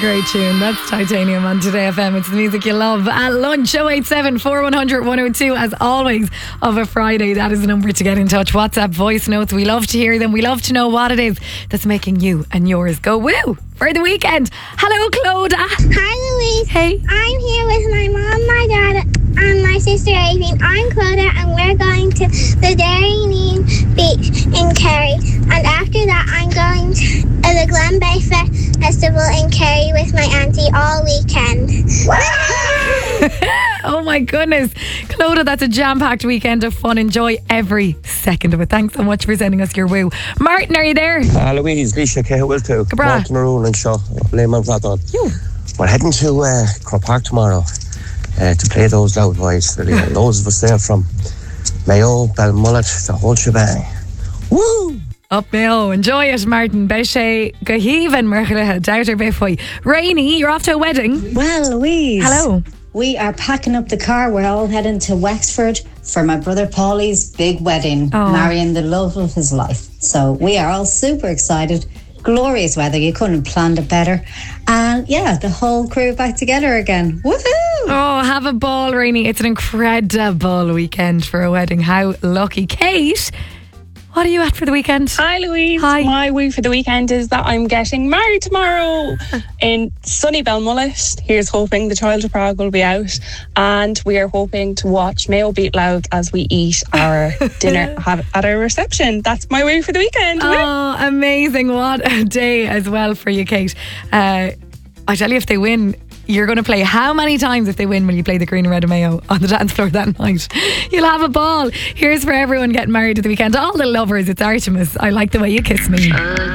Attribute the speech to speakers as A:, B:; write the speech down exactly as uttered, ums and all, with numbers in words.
A: great tune. That's Titanium on Today F M. It's the music you love at lunch. oh eight seven, four one hundred, one oh two. As always, of a Friday, that is the number to get in touch. WhatsApp voice notes. We love to hear them. We love to know what it is that's making you and yours go woo for the weekend. Hello, Clodagh.
B: Hi, Louise.
A: Hey.
B: I'm here with my mom, my dad, and my sister Aileen. I'm Clodagh, and we're going to the Derryneen Beach in Kerry. And after that, I'm going to the Glen Bay Fe- Festival in Kerry with my auntie all weekend.
A: Oh my goodness. Clodagh, that's a jam-packed weekend of fun. Enjoy every second of it. Thanks so much for sending us your woo. Martin, are you there?
C: Uh, Louise, Leisha, Cahill too.
A: Cabra.
C: Martin Maroon and Shaw, Lehman Flaton. We're heading to uh, Croke Park tomorrow uh, to play those loud boys. Really. Those of us there from Mayo, Balmullet, the whole shebang. Woo!
A: Up Mayo. Enjoy it, Martin. Beshe Gaheven Merchlehe Douter Befoy. Rainy, you're off to a wedding.
D: Well, Louise.
A: Hello.
D: We are packing up the car. We're all heading to Wexford for my brother Paulie's big wedding,
A: Oh.
D: marrying the love of his life. So we are all super excited. Glorious weather. You couldn't have planned it better. And yeah, the whole crew back together again. Woohoo!
A: Oh, have a ball, Rainy. It's an incredible weekend for a wedding. How lucky. Kate, what are you at for the weekend?
E: Hi, Louise.
A: Hi.
E: My woo for the weekend is that I'm getting married tomorrow in sunny Belmullet. Here's hoping the Child of Prague will be out, and we are hoping to watch Mayo Beat Loud as we eat our dinner have, at our reception. That's my woo for the weekend. Woo.
A: Oh, amazing. What a day as well for you, Kate. Uh, I tell you, if they win, you're going to play how many times if they win will you play the Green and Red and Mayo on the dance floor that night? You'll have a ball. Here's for everyone getting married at the weekend. All the lovers, it's Artemis. I like the way you kiss me.